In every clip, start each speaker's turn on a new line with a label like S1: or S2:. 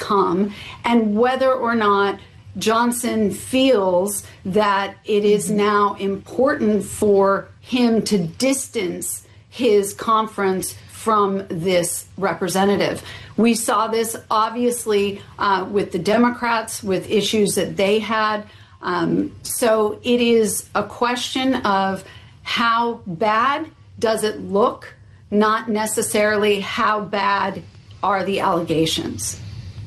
S1: come, and whether or not Johnson feels that it is now important for him to distance his conference from this representative. We saw this obviously with the Democrats, with issues that they had. So it is a question of how bad does it look, not necessarily how bad are the allegations.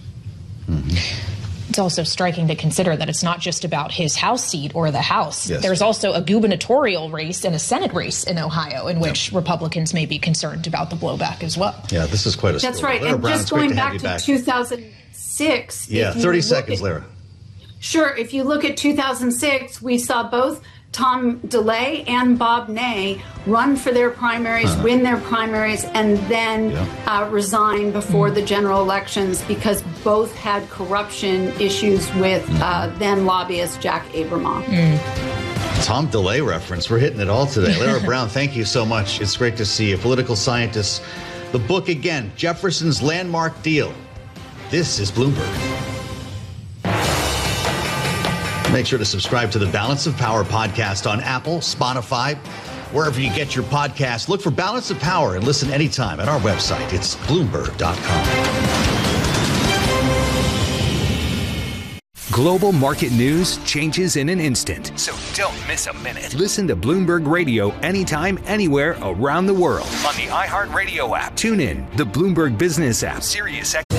S2: It's also striking to consider that it's not just about his House seat or the House.
S3: Yes.
S2: There's also a gubernatorial race and a Senate race in Ohio in which Republicans may be concerned about the blowback as well.
S3: Yeah, this is quite a story.
S1: That's right.
S3: Lara
S1: And
S3: Brown,
S1: just
S3: it's great
S1: going
S3: to have
S1: back
S3: you
S1: to 2006.
S3: Yeah, 30 seconds, Lara.
S1: Sure. If you look at 2006, we saw both Tom DeLay and Bob Ney run for their primaries, win their primaries, and then resign before the general elections because both had corruption issues with then lobbyist Jack Abramoff.
S3: Tom DeLay reference. We're hitting it all today. Lara Brown, thank you so much. It's great to see you. Political scientist. The book again, Jefferson's Landmark Deal. This is Bloomberg. Make sure to subscribe to the Balance of Power podcast on Apple, Spotify, wherever you get your podcasts. Look for Balance of Power and listen anytime at our website. It's Bloomberg.com.
S4: Global market news changes in an instant.
S5: So don't miss a minute.
S4: Listen to Bloomberg Radio anytime, anywhere around the world.
S5: On the iHeartRadio app.
S4: Tune in, the Bloomberg Business app.
S5: Sirius